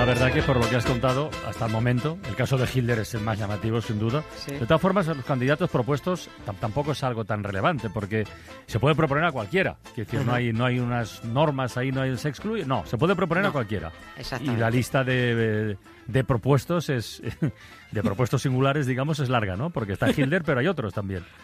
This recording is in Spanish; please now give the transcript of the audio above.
la verdad que por lo que has contado hasta el momento, el caso de Hitler es el más llamativo, sin duda. Sí. De todas formas, los candidatos propuestos tampoco es algo tan relevante, porque se puede proponer a cualquiera. Es decir, no hay unas normas ahí, se excluye. No, se puede proponer a cualquiera. Exactamente. Y la lista de propuestos de propuestos singulares, digamos, es larga, ¿no? Porque está Hitler, pero hay otros también.